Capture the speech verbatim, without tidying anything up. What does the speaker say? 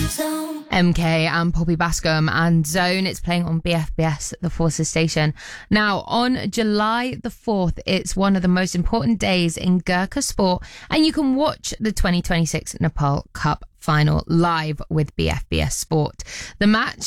M K and Poppy Bascom and Zone. It's playing on B F B S, the Forces station. Now, on July the fourth, it's one of the most important days in Gurkha sport, and you can watch the twenty twenty-six Nepal Cup final live with B F B S Sport. The match